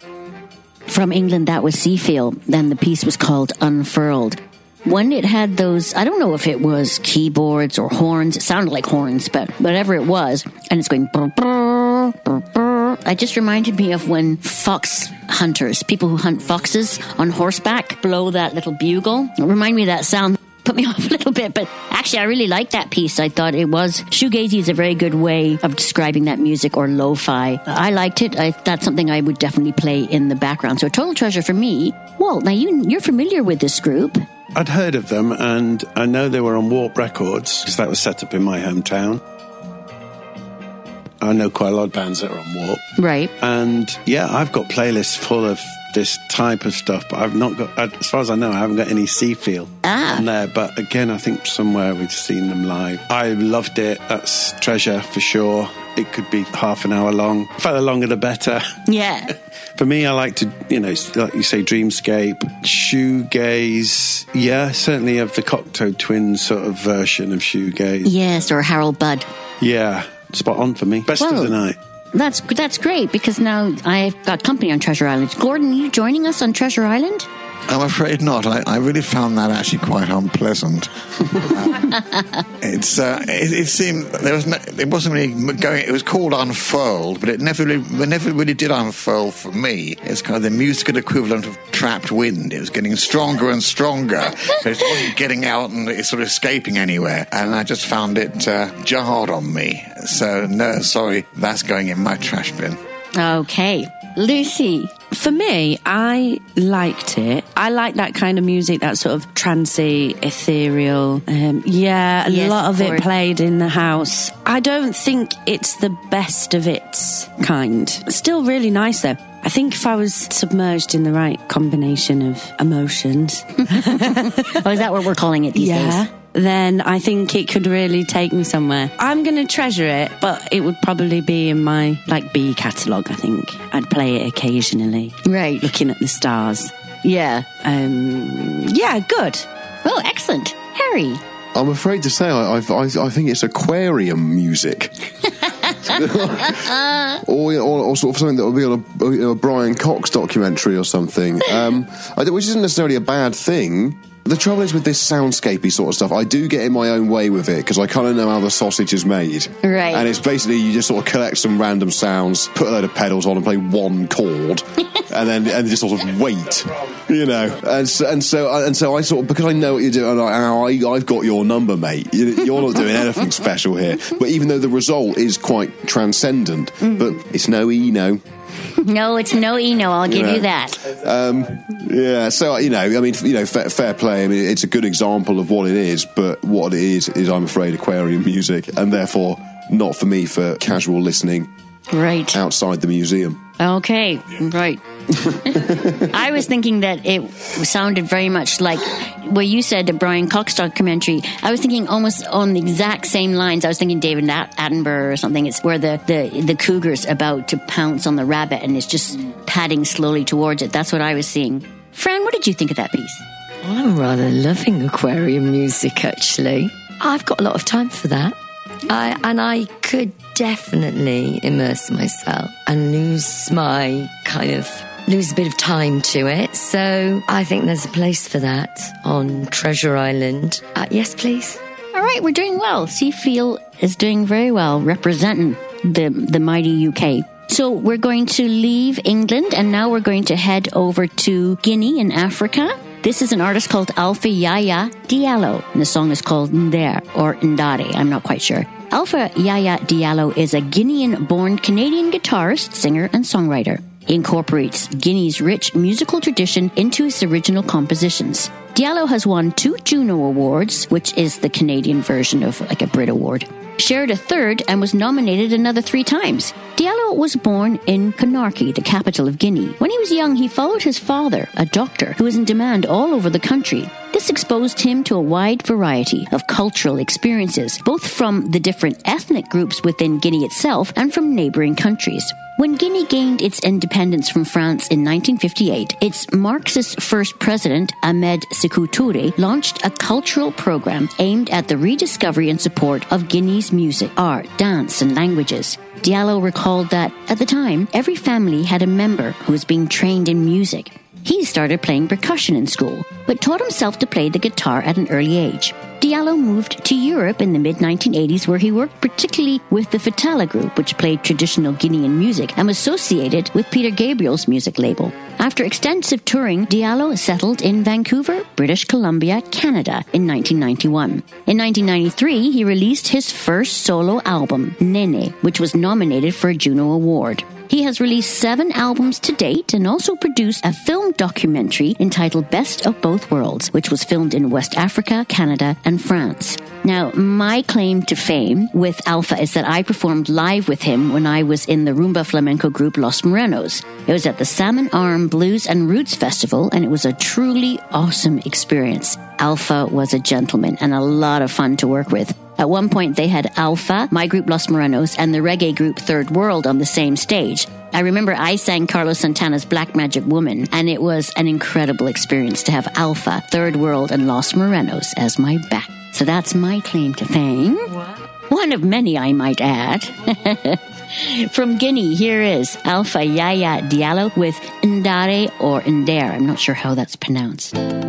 From England, that was Seafield. Then the piece was called Unfurled. When it had those, I don't know if it was keyboards or horns. It sounded like horns, but whatever it was. And it's going... Brr, brr, brr, brr. It just reminded me of when fox hunters, people who hunt foxes on horseback, blow that little bugle. It reminded me of that sound. Put me off a little bit, but actually I really liked that piece. I thought it was, shoegazy is a very good way of describing that music, or lo-fi. I liked it. That's something I would definitely play in the background. So a total treasure for me. Walt, now you're familiar with this group. I'd heard of them, and I know they were on Warp Records, because that was set up in my hometown. I know quite a lot of bands that are on Warp. Right. And yeah, I've got playlists full of this type of stuff, but I've not got, as far as I know, I haven't got any Seafield on there. But again, I think somewhere we've seen them live. I loved it. That's treasure for sure. It could be half an hour long. In fact, the longer the better. Yeah. For me, I like to, like you say, dreamscape, shoegaze. Yeah, certainly of the Cocteau Twins sort of version of shoegaze. Yes, or Harold Budd. Yeah, spot on for me. Best of the night. That's great, because now I've got company on Treasure Island. Gordon, are you joining us on Treasure Island? I'm afraid not. I really found that actually quite unpleasant. It seemed it wasn't really going. It was called Unfurled, but it never really did unfurl for me. It's kind of the musical equivalent of trapped wind. It was getting stronger and stronger, but it wasn't getting out and it's sort of escaping anywhere. And I just found it jarred on me. So no, sorry, that's going in my trash bin. Okay, Lucy. For me, I liked it. I like that kind of music, that sort of trancey, ethereal. A lot of it played in the house. I don't think it's the best of its kind. Still really nice, though. I think if I was submerged in the right combination of emotions... is that what we're calling it these days? Then I think it could really take me somewhere. I'm going to treasure it, but it would probably be in my, B catalogue, I think. I'd play it occasionally. Right. Looking at the stars. Yeah. Good. Oh, excellent. Harry? I'm afraid to say I think it's aquarium music. or sort of something that would be on a Brian Cox documentary or something, which isn't necessarily a bad thing. The trouble is with this soundscapey sort of stuff, I do get in my own way with it, because I kind of know how the sausage is made. Right. And it's basically, you just sort of collect some random sounds, put a load of pedals on and play one chord, and just sort of wait, And so I sort of, because I know what you're doing, I've got your number, mate. You're not doing anything special here. But even though the result is quite transcendent, but it's no Eno. No, it's no Eno, I'll give you that. So, fair play. I mean, it's a good example of what it is, but what it is I'm afraid, aquarium music, and therefore not for me for casual listening right outside the museum. Okay, right. I was thinking that it sounded very much like where you said the Brian Cox documentary. I was thinking almost on the exact same lines. I was thinking David Attenborough or something. It's where the cougar's about to pounce on the rabbit and it's just padding slowly towards it. That's what I was seeing. Fran, what did you think of that piece? I'm rather loving aquarium music, actually. I've got a lot of time for that. I could definitely immerse myself and lose a bit of time to it. So I think there's a place for that on Treasure Island. Yes, please. All right, we're doing well. Seafield is doing very well, representing the mighty UK. So we're going to leave England, and now we're going to head over to Guinea in Africa. This is an artist called Alpha Yaya Diallo, and the song is called Nder, or Ndare, I'm not quite sure. Alpha Yaya Diallo is a Guinean-born Canadian guitarist, singer, and songwriter. He incorporates Guinea's rich musical tradition into his original compositions. Diallo has won 2 Juno Awards, which is the Canadian version of like a Brit Award. Shared a 3rd and was nominated another 3 times. Diallo was born in Conakry, the capital of Guinea. When he was young, he followed his father, a doctor, who was in demand all over the country. This exposed him to a wide variety of cultural experiences, both from the different ethnic groups within Guinea itself and from neighboring countries. When Guinea gained its independence from France in 1958, its Marxist first president, Ahmed Sékou Touré, launched a cultural program aimed at the rediscovery and support of Guinea's music, art, dance, and languages. Diallo recalled that, at the time, every family had a member who was being trained in music. He started playing percussion in school, but taught himself to play the guitar at an early age. Diallo moved to Europe in the mid-1980s, where he worked particularly with the Fatala group, which played traditional Guinean music and was associated with Peter Gabriel's music label. After extensive touring, Diallo settled in Vancouver, British Columbia, Canada in 1991. In 1993, he released his first solo album, Nene, which was nominated for a Juno Award. He has released 7 albums to date and also produced a film documentary entitled Best of Both Worlds, which was filmed in West Africa, Canada, and France. Now, my claim to fame with Alpha is that I performed live with him when I was in the rumba flamenco group Los Morenos. It was at the Salmon Arm Blues and Roots Festival, and it was a truly awesome experience. Alpha was a gentleman and a lot of fun to work with. At one point, they had Alpha, my group Los Morenos, and the reggae group Third World on the same stage. I remember I sang Carlos Santana's Black Magic Woman, and it was an incredible experience to have Alpha, Third World, and Los Morenos as my back. So that's my claim to fame. Wow. One of many, I might add. From Guinea, here is Alpha Yaya Diallo with Ndare or Ndare. I'm not sure how that's pronounced.